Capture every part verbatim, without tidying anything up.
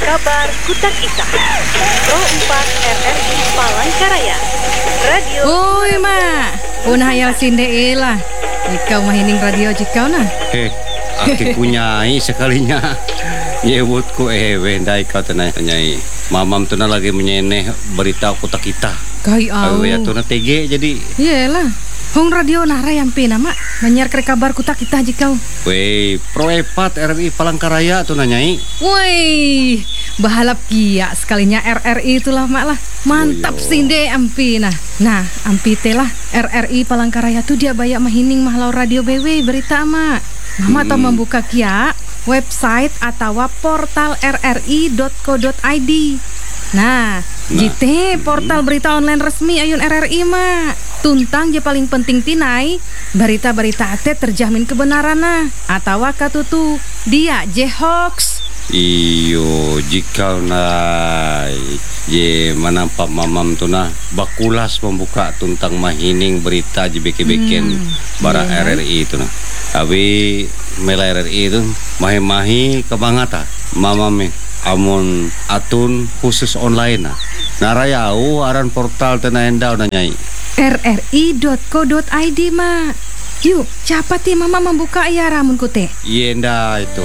Kabar Kutak Ita Pro empat R R I Palangkaraya Radio. Oi ma, punah hayal sinde lah. Ikau mahining radio jikau nah. Eh, aku punyai sekalinya. Nyebutku eh wendai kau tenai-tanyai. Mamam tu na lagi menyeneh berita Kutak Ita. Kai au. Awe tu na T G jadi. Iyalah. Hong radio nara yang pina mak menyiar ke kabar Kutak Ita jikau. Wei, Pro empat R R I Palangkaraya tu nanyai. Woi, bahalap kia sekalinya R R I itulah mak lah. Mantap oh, sinde ampi nah. Nah, ampi telah R R I Palangkaraya tu dia bayak mahining mahlau radio B W berita mak. Mama hmm. tau membuka kia website atau portal r r i dot co dot i d. Nah, nah. Jite portal berita online resmi ayun R R I mak. Tuntang je paling penting tinai berita-berita ate terjamin kebenaran nah atau katutu dia je hoax. Iyo jika nai je manampak mamam tu nah bakulas membuka tuntang mahining berita je beke-beken hmm, bara yeah. R R I tu nah. Abi mela R R I tu mahi-mahi kebangata mamam amun atun khusus online nah. Narayau aran portal tena endau nanyai r r i dot co dot i d mak. Yuk, cepat ya mama membuka ya ramun kute. Yenda itu.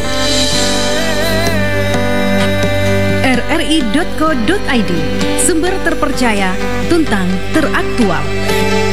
r r i dot co dot i d, sumber terpercaya, tuntang teraktual.